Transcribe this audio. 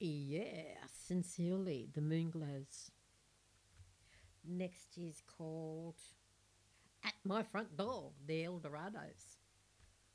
Yeah, sincerely, the moon glows. Next is called At My Front Door, the Eldorados.